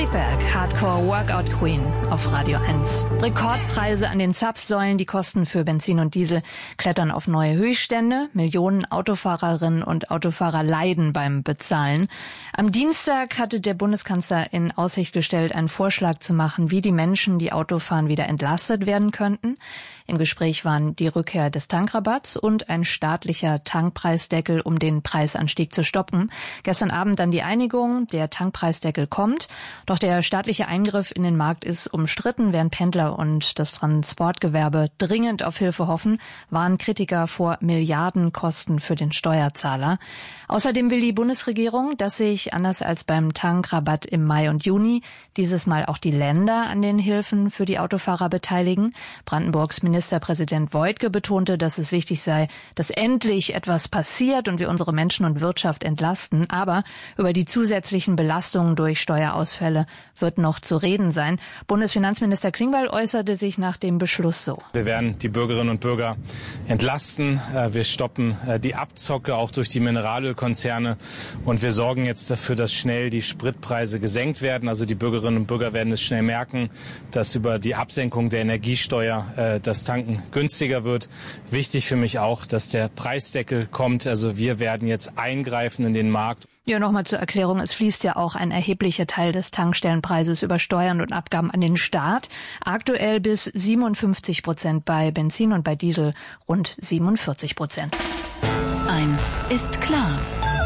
Friedberg, Hardcore Workout Queen auf Radio 1. Rekordpreise an den Zapfsäulen, die Kosten für Benzin und Diesel klettern auf neue Höchststände. Millionen Autofahrerinnen und Autofahrer leiden beim Bezahlen. Am Dienstag hatte der Bundeskanzler in Aussicht gestellt, einen Vorschlag zu machen, wie die Menschen, die Auto fahren, wieder entlastet werden könnten. Im Gespräch waren die Rückkehr des Tankrabatts und ein staatlicher Tankpreisdeckel, um den Preisanstieg zu stoppen. Gestern Abend dann die Einigung, der Tankpreisdeckel kommt. Doch der staatliche Eingriff in den Markt ist umstritten. Während Pendler und das Transportgewerbe dringend auf Hilfe hoffen, warnen Kritiker vor Milliardenkosten für den Steuerzahler. Außerdem will die Bundesregierung, dass sich, anders als beim Tankrabatt im Mai und Juni, dieses Mal auch die Länder an den Hilfen für die Autofahrer beteiligen. Brandenburgs Ministerpräsident Woidke betonte, dass es wichtig sei, dass endlich etwas passiert und wir unsere Menschen und Wirtschaft entlasten. Aber über die zusätzlichen Belastungen durch Steuerausfälle wird noch zu reden sein. Bundesfinanzminister Klingbeil äußerte sich nach dem Beschluss so. Wir werden die Bürgerinnen und Bürger entlasten. Wir stoppen die Abzocke auch durch die Mineralölkonzerne. Und wir sorgen jetzt dafür, dass schnell die Spritpreise gesenkt werden. Also die Bürgerinnen und Bürger werden es schnell merken, dass über die Absenkung der Energiesteuer das Tanken günstiger wird. Wichtig für mich auch, dass der Preisdeckel kommt. Also wir werden jetzt eingreifen in den Markt. Ja, nochmal zur Erklärung. Es fließt ja auch ein erheblicher Teil des Tankstellenpreises über Steuern und Abgaben an den Staat. Aktuell bis 57% bei Benzin und bei Diesel rund 47%. Eins ist klar.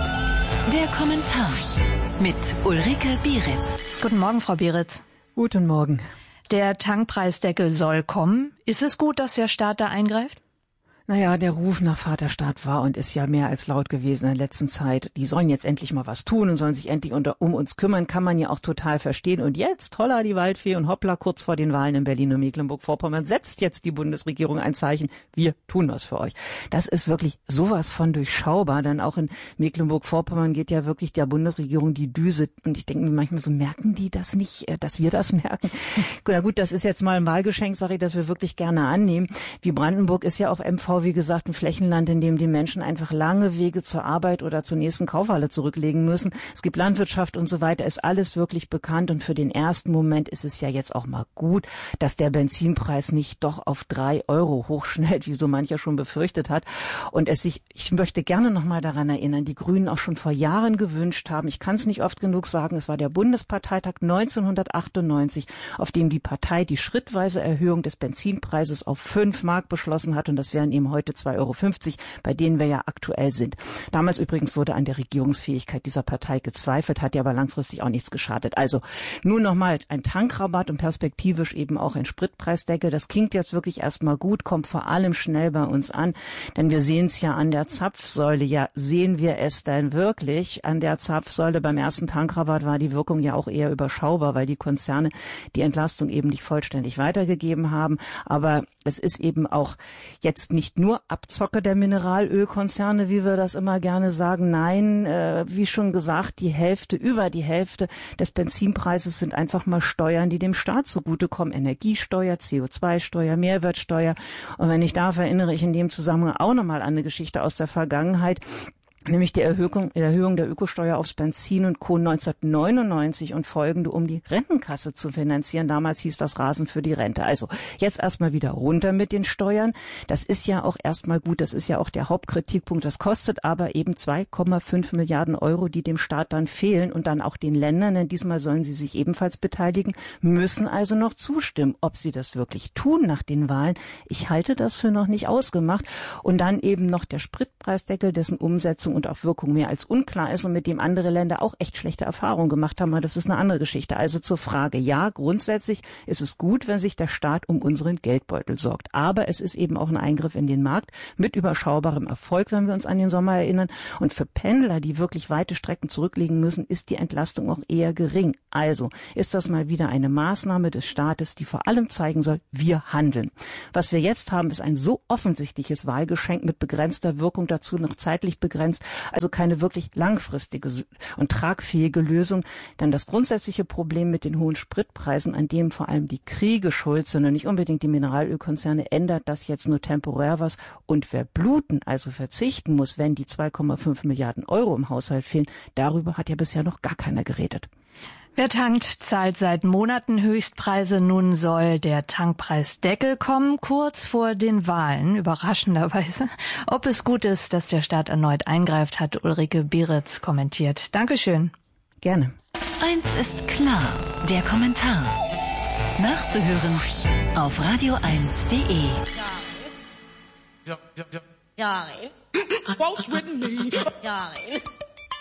Der Kommentar mit Ulrike Bieritz. Guten Morgen, Frau Bieritz. Guten Morgen. Der Tankpreisdeckel soll kommen. Ist es gut, dass der Staat da eingreift? Naja, der Ruf nach Vaterstaat war und ist ja mehr als laut gewesen in der letzten Zeit. Die sollen jetzt endlich mal was tun und sollen sich endlich um uns kümmern, kann man ja auch total verstehen. Und jetzt, holla die Waldfee und hoppla, kurz vor den Wahlen in Berlin und Mecklenburg-Vorpommern setzt jetzt die Bundesregierung ein Zeichen, wir tun was für euch. Das ist wirklich sowas von durchschaubar, denn auch in Mecklenburg-Vorpommern geht ja wirklich der Bundesregierung die Düse. Und ich denke mir manchmal so, merken die das nicht, dass wir das merken? Na gut, das ist jetzt mal ein Wahlgeschenk, sage ich, das wir wirklich gerne annehmen. Wie Brandenburg ist ja auch MV, wie gesagt, ein Flächenland, in dem die Menschen einfach lange Wege zur Arbeit oder zur nächsten Kaufhalle zurücklegen müssen. Es gibt Landwirtschaft und so weiter, ist alles wirklich bekannt. Und für den ersten Moment ist es ja jetzt auch mal gut, dass der Benzinpreis nicht doch auf 3 Euro hochschnellt, wie so mancher schon befürchtet hat. Und ich möchte gerne noch mal daran erinnern, die Grünen auch schon vor Jahren gewünscht haben, ich kann es nicht oft genug sagen, es war der Bundesparteitag 1998, auf dem die Partei die schrittweise Erhöhung des Benzinpreises auf 5 Mark beschlossen hat. Und das wären eben heute 2,50 Euro, bei denen wir ja aktuell sind. Damals übrigens wurde an der Regierungsfähigkeit dieser Partei gezweifelt, hat ja aber langfristig auch nichts geschadet. Also nun nochmal ein Tankrabatt und perspektivisch eben auch ein Spritpreisdeckel. Das klingt jetzt wirklich erstmal gut, kommt vor allem schnell bei uns an, denn wir sehen es ja an der Zapfsäule. Ja, sehen wir es denn wirklich? An der Zapfsäule beim ersten Tankrabatt war die Wirkung ja auch eher überschaubar, weil die Konzerne die Entlastung eben nicht vollständig weitergegeben haben. Aber es ist eben auch jetzt nicht nur Abzocke der Mineralölkonzerne, wie wir das immer gerne sagen. Nein, wie schon gesagt, über die Hälfte des Benzinpreises sind einfach mal Steuern, die dem Staat zugutekommen. Energiesteuer, CO2-Steuer, Mehrwertsteuer. Und wenn ich darf, erinnere ich in dem Zusammenhang auch nochmal an eine Geschichte aus der Vergangenheit. Nämlich die Erhöhung der Ökosteuer aufs Benzin und Co. 1999 und folgende, um die Rentenkasse zu finanzieren. Damals hieß das Rasen für die Rente. Also jetzt erstmal wieder runter mit den Steuern. Das ist ja auch erstmal gut. Das ist ja auch der Hauptkritikpunkt. Das kostet aber eben 2,5 Milliarden Euro, die dem Staat dann fehlen und dann auch den Ländern. Denn diesmal sollen sie sich ebenfalls beteiligen, müssen also noch zustimmen. Ob sie das wirklich tun nach den Wahlen, ich halte das für noch nicht ausgemacht. Und dann eben noch der Spritpreisdeckel, dessen Umsetzung und auch Wirkung mehr als unklar ist und mit dem andere Länder auch echt schlechte Erfahrungen gemacht haben, aber das ist eine andere Geschichte. Also zur Frage, ja, grundsätzlich ist es gut, wenn sich der Staat um unseren Geldbeutel sorgt. Aber es ist eben auch ein Eingriff in den Markt mit überschaubarem Erfolg, wenn wir uns an den Sommer erinnern. Und für Pendler, die wirklich weite Strecken zurücklegen müssen, ist die Entlastung auch eher gering. Also ist das mal wieder eine Maßnahme des Staates, die vor allem zeigen soll, wir handeln. Was wir jetzt haben, ist ein so offensichtliches Wahlgeschenk mit begrenzter Wirkung, dazu noch zeitlich begrenzt, also keine wirklich langfristige und tragfähige Lösung. Denn das grundsätzliche Problem mit den hohen Spritpreisen, an dem vor allem die Kriege schuld sind und nicht unbedingt die Mineralölkonzerne, ändert das jetzt nur temporär was. Und wer bluten, also verzichten muss, wenn die 2,5 Milliarden Euro im Haushalt fehlen, darüber hat ja bisher noch gar keiner geredet. Wer tankt, zahlt seit Monaten Höchstpreise. Nun soll der Tankpreisdeckel kommen, kurz vor den Wahlen, überraschenderweise. Ob es gut ist, dass der Staat erneut eingreift, hat Ulrike Bieritz kommentiert. Dankeschön. Gerne. Eins ist klar, der Kommentar. Nachzuhören auf radio1.de. Darling, what's with me? Darling.